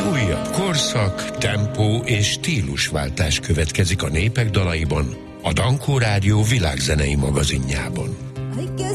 Újabb korszak, tempó és stílusváltás következik a népek dalaiban, a Dankó Rádió világzenei magazinjában.